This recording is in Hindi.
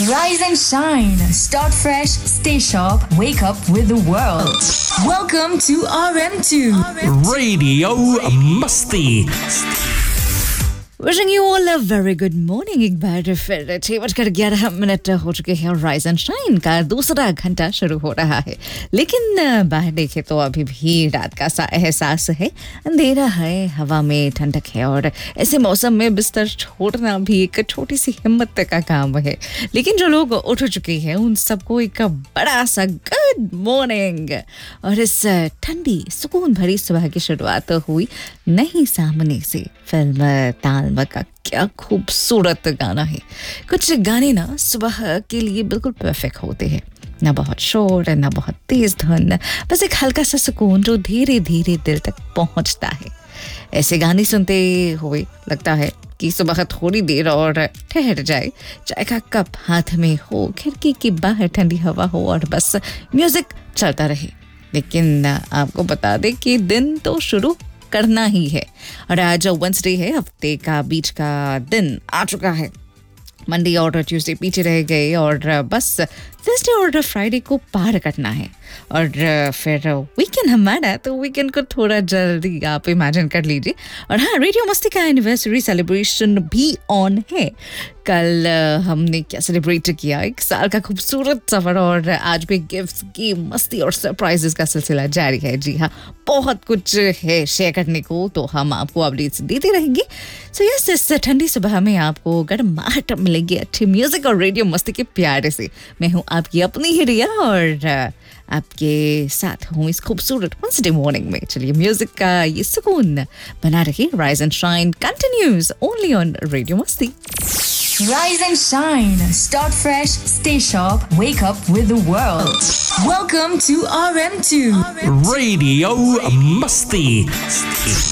Rise and shine. Start fresh. Stay sharp. Wake up with the world. Welcome to RM2 Radio Musty. Wishing you all a very good morning. एक बार फिर 6:11 हो चुके हैं और राइज एंड शाइन का दूसरा घंटा शुरू हो रहा है। लेकिन बाहर देखे तो अभी भी रात का सा एहसास है, अंधेरा है, हवा में ठंडक है और ऐसे मौसम में बिस्तर छोड़ना भी एक छोटी सी हिम्मत का काम है। लेकिन जो लोग उठ चुके हैं उन सबको एक बड़ा सा गुड मॉर्निंग। और इस ठंडी सुकून भरी सुबह की शुरुआत हुई नहीं सामने से फिल्म तालमा का क्या खूबसूरत गाना है। कुछ गाने ना सुबह के लिए बिल्कुल परफेक्ट होते हैं, ना बहुत शोर ना बहुत तेज धुन, बस एक हल्का सा सुकून जो धीरे धीरे दिल तक पहुंचता है। ऐसे गाने सुनते हुए लगता है कि सुबह थोड़ी देर और ठहर जाए, चाय का कप हाथ में हो, खिड़की के बाहर ठंडी हवा हो और बस म्यूजिक चलता रहे। लेकिन आपको बता दें कि दिन तो शुरू करना ही है और आज वेडनेसडे है, हफ्ते का बीच का दिन आ चुका है। मंडे और ट्यूसडे पीछे रह गए और बस थर्सडे और फ्राइडे को पार करना है। और फिर वीकेंड हमारा, तो वीकेंड को थोड़ा जल्दी आप इमेजिन कर लीजिए। और हाँ, रेडियो मस्ती का एनिवर्सरी सेलिब्रेशन भी ऑन है। कल हमने क्या सेलिब्रेट किया, एक साल का खूबसूरत सफर, और आज भी गिफ्ट्स की मस्ती और सरप्राइजेस का सिलसिला जारी है। जी हाँ, बहुत कुछ है शेयर करने को, तो हम आपको अपडेट्स देते रहेंगे। सो यस, इस ठंडी सुबह में आपको गर्माहट मिलेगी अच्छी म्यूजिक और रेडियो मस्ती के प्यारे से। मैं हूँ आपकी अपनी ही रिया और आपके साथ हूँ इस खूबसूरत वेडनेसडे मॉर्निंग में। चलिए म्यूजिक का ये सुकून बना रखिए। Rise and shine continues only on radio मस्ती। Rise and shine. Start fresh. Stay sharp. Wake up with the world. Welcome to RM2 Radio Musty.